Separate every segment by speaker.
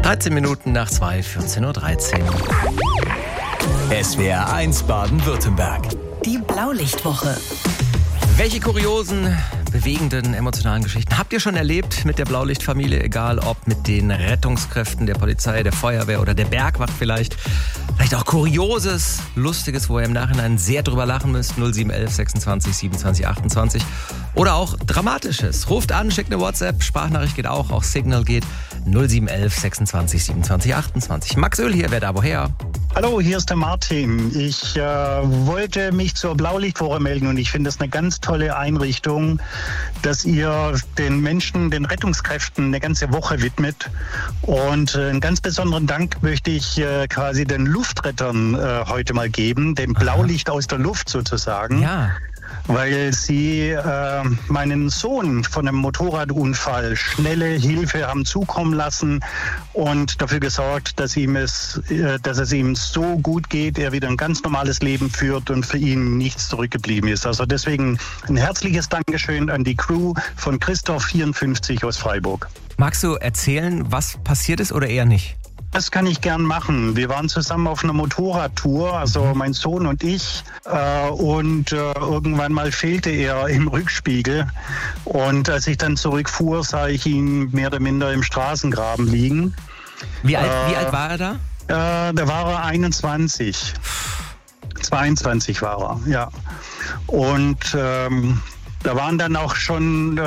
Speaker 1: 13 Minuten nach 2, 14.13 Uhr.
Speaker 2: SWR 1 Baden-Württemberg.
Speaker 3: Die Blaulichtwoche.
Speaker 1: Welche kuriosen, bewegenden, emotionalen Geschichten habt ihr schon erlebt mit der Blaulichtfamilie? Egal ob mit den Rettungskräften, der Polizei, der Feuerwehr oder der Bergwacht vielleicht. Vielleicht auch Kurioses, Lustiges, wo ihr im Nachhinein sehr drüber lachen müsst. 0711 26 27 28. Oder auch Dramatisches. Ruft an, schickt eine WhatsApp, Sprachnachricht geht auch Signal geht. 0711 26 27 28. Max Öl hier, wer da woher?
Speaker 4: Hallo, hier ist der Martin. Ich wollte mich zur Blaulichtwoche melden und ich finde es eine ganz tolle Einrichtung, dass ihr den Menschen, den Rettungskräften eine ganze Woche widmet. Und einen ganz besonderen Dank möchte ich quasi den Luftrettern heute mal geben, dem Blaulicht aus der Luft sozusagen.
Speaker 1: Ja.
Speaker 4: Weil sie meinen Sohn von einem Motorradunfall schnelle Hilfe haben zukommen lassen und dafür gesorgt, dass es ihm so gut geht, er wieder ein ganz normales Leben führt und für ihn nichts zurückgeblieben ist. Also deswegen ein herzliches Dankeschön an die Crew von Christoph 54 aus Freiburg.
Speaker 1: Magst du erzählen, was passiert ist oder eher nicht?
Speaker 4: Das kann ich gern machen. Wir waren zusammen auf einer Motorradtour, also mein Sohn und ich. Und irgendwann mal fehlte er im Rückspiegel. Und als ich dann zurückfuhr, sah ich ihn mehr oder minder im Straßengraben liegen.
Speaker 1: Wie alt war er da?
Speaker 4: Da war er 21. 22 war er, ja. Und da waren dann auch schon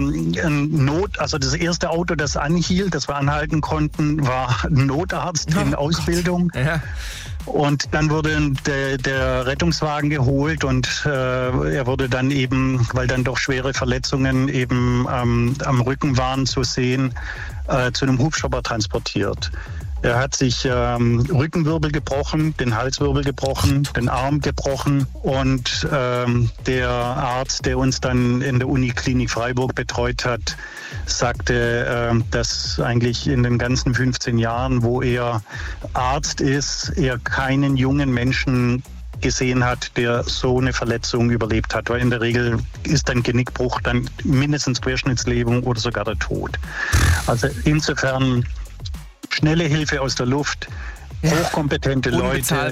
Speaker 4: also das erste Auto, das anhielt, das wir anhalten konnten, war ein Notarzt in Ausbildung. Ja. Und dann wurde der Rettungswagen geholt und er wurde dann eben, weil dann doch schwere Verletzungen eben am Rücken waren zu sehen, zu einem Hubschrauber transportiert. Er hat sich Rückenwirbel gebrochen, den Halswirbel gebrochen, den Arm gebrochen und der Arzt, der uns dann in der Uniklinik Freiburg betreut hat, sagte, dass eigentlich in den ganzen 15 Jahren, wo er Arzt ist, er keinen jungen Menschen gesehen hat, der so eine Verletzung überlebt hat. Weil in der Regel ist dann Genickbruch, dann mindestens Querschnittslähmung oder sogar der Tod. Also insofern schnelle Hilfe aus der Luft, hochkompetente Leute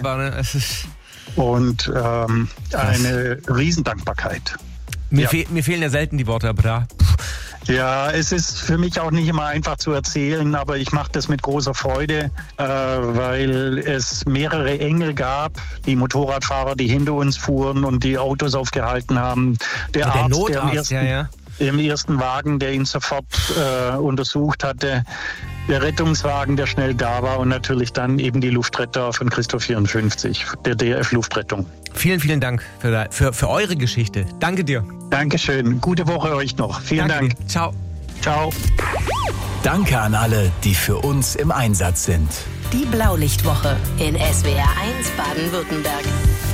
Speaker 4: und eine Riesendankbarkeit.
Speaker 1: Mir fehlen ja selten die Worte, aber da...
Speaker 4: Ja, es ist für mich auch nicht immer einfach zu erzählen, aber ich mache das mit großer Freude, weil es mehrere Engel gab, die Motorradfahrer, die hinter uns fuhren und die Autos aufgehalten haben. Der Arzt,
Speaker 1: Notarzt,
Speaker 4: im ersten Wagen, der ihn sofort untersucht hatte, der Rettungswagen, der schnell da war und natürlich dann eben die Luftretter von Christoph 54, der DF Luftrettung.
Speaker 1: Vielen, vielen Dank für eure Geschichte. Danke dir.
Speaker 4: Dankeschön. Gute Woche euch noch. Vielen Dank.
Speaker 1: Ciao.
Speaker 4: Ciao.
Speaker 2: Danke an alle, die für uns im Einsatz sind.
Speaker 3: Die Blaulichtwoche in SWR 1 Baden-Württemberg.